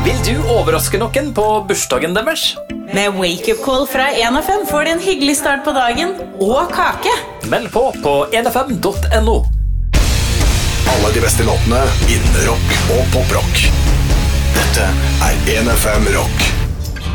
Vil du overraske noen på bursdagen deres? Med Wake Up Call fra 1FM får du en hyggelig start på dagen og kake. Meld på 1fm.no. Alle de beste låtene innen rock og poprock. Dette er 1FM Rock.